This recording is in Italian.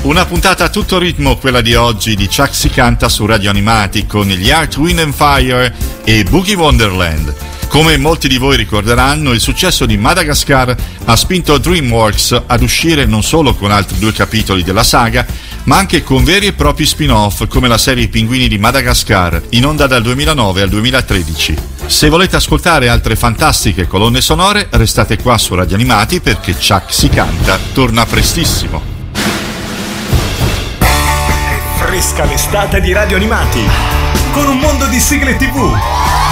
Una puntata a tutto ritmo, quella di oggi, di Chuck Si Canta su Radio Animati con gli Earth, Wind and Fire e Boogie Wonderland. Come molti di voi ricorderanno, il successo di Madagascar ha spinto DreamWorks ad uscire non solo con altri 2 capitoli della saga, ma anche con veri e propri spin-off come la serie I Pinguini di Madagascar, in onda dal 2009 al 2013. Se volete ascoltare altre fantastiche colonne sonore, restate qua su Radio Animati perché Chuck Si Canta torna prestissimo. Fresca l'estate di Radio Animati, con un mondo di sigle TV,